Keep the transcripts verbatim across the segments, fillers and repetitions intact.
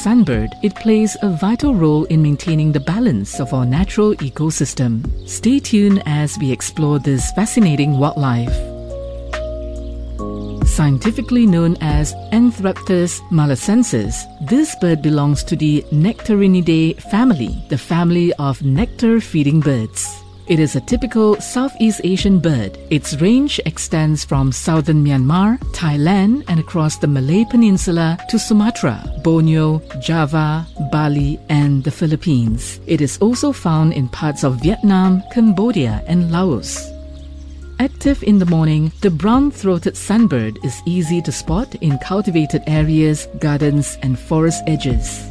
sunbird, it plays a vital role in maintaining the balance of our natural ecosystem. Stay tuned as we explore this fascinating wildlife. Scientifically known as Anthraptus malacensis, this bird belongs to the Nectarinidae family, the family of nectar-feeding birds. It is a typical Southeast Asian bird. Its range extends from southern Myanmar, Thailand, and across the Malay Peninsula to Sumatra, Borneo, Java, Bali, and the Philippines. It is also found in parts of Vietnam, Cambodia, and Laos. Active in the morning, the brown-throated sunbird is easy to spot in cultivated areas, gardens, and forest edges.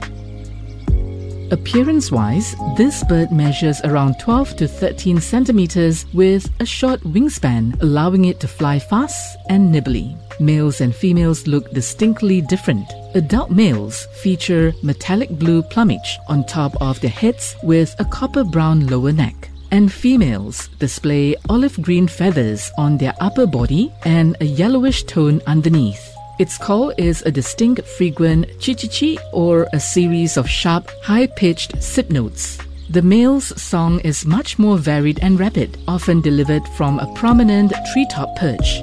Appearance-wise, this bird measures around twelve to thirteen centimeters with a short wingspan, allowing it to fly fast and nimbly. Males and females look distinctly different. Adult males feature metallic blue plumage on top of their heads with a copper-brown lower neck, and females display olive-green feathers on their upper body and a yellowish tone underneath. Its call is a distinct frequent chi-chi-chi or a series of sharp, high-pitched sip notes. The male's song is much more varied and rapid, often delivered from a prominent treetop perch.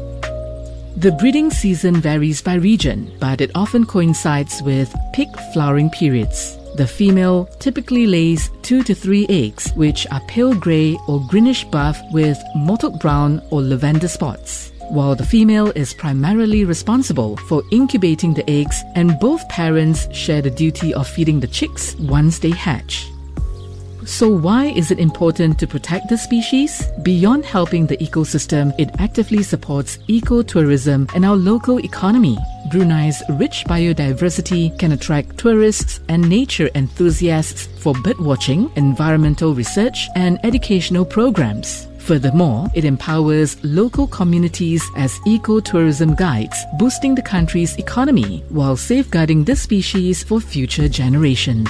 The breeding season varies by region, but it often coincides with peak flowering periods. The female typically lays two to three eggs, which are pale grey or greenish buff with mottled brown or lavender spots, while the female is primarily responsible for incubating the eggs, and both parents share the duty of feeding the chicks once they hatch. So why is it important to protect the species? Beyond helping the ecosystem, it actively supports ecotourism and our local economy. Brunei's rich biodiversity can attract tourists and nature enthusiasts for birdwatching, environmental research, and educational programs. Furthermore, it empowers local communities as ecotourism guides, boosting the country's economy while safeguarding this species for future generations.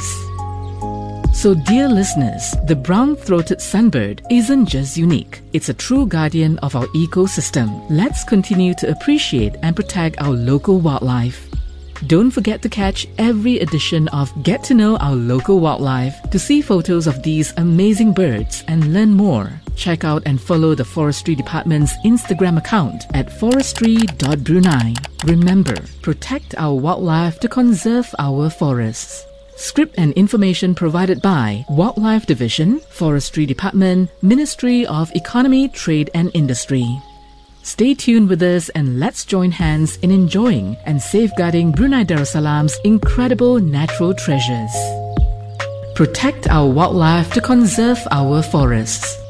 So dear listeners, the brown-throated sunbird isn't just unique. It's a true guardian of our ecosystem. Let's continue to appreciate and protect our local wildlife. Don't forget to catch every edition of Get to Know Our Local Wildlife to see photos of these amazing birds and learn more. Check out and follow the Forestry Department's Instagram account at forestry dot brunei. Remember, protect our wildlife to conserve our forests. Script and information provided by Wildlife Division, Forestry Department, Ministry of Economy, Trade and Industry. Stay tuned with us and let's join hands in enjoying and safeguarding Brunei Darussalam's incredible natural treasures. Protect our wildlife to conserve our forests.